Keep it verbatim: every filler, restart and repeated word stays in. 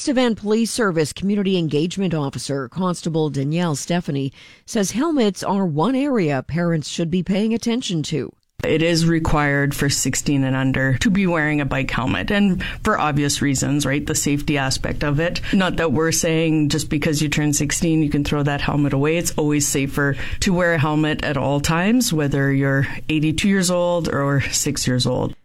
East Van Police Service Community Engagement Officer Constable Danielle Stephanie says helmets are one area parents should be paying attention to. It is required for sixteen and under to be wearing a bike helmet, and for obvious reasons, right? The safety aspect of it. Not that we're saying just because you turn sixteen, you can throw that helmet away. It's always safer to wear a helmet at all times, whether you're eighty-two years old or six years old.